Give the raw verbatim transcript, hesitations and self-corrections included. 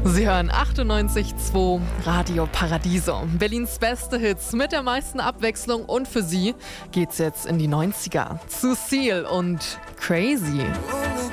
Sie hören achtundneunzig Komma zwei Radio Paradiso. Berlins beste Hits mit der meisten Abwechslung und für Sie geht's jetzt in die neunziger. Zu Seal und Crazy.